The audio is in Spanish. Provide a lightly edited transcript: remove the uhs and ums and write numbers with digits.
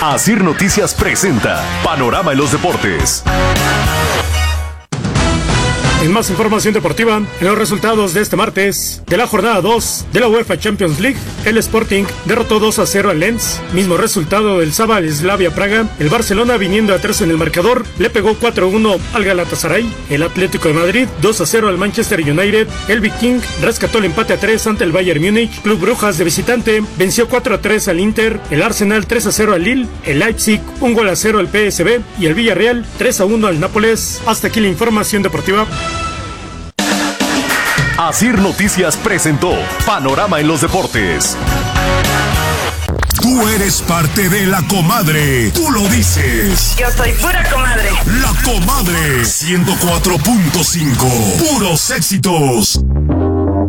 Asir Noticias presenta Panorama en los Deportes. En más información deportiva, en los resultados de este martes, de la jornada 2 de la UEFA Champions League, el Sporting derrotó 2-0 al Lens, mismo resultado del sábado Slavia Praga. El Barcelona, viniendo a 3 en el marcador, le pegó 4-1 al Galatasaray. El Atlético de Madrid 2-0 al Manchester United. El Viking rescató el empate a 3 ante el Bayern Múnich. Club Brujas, de visitante, venció 4-3 al Inter. El Arsenal 3-0 al Lille. El Leipzig 1-0 al PSV y el Villarreal 3-1 al Nápoles. Hasta aquí la información deportiva. Asir Noticias presentó Panorama en los Deportes. Tú eres parte de La Comadre. Tú lo dices. Yo soy pura comadre. La Comadre 104.5. Puros éxitos.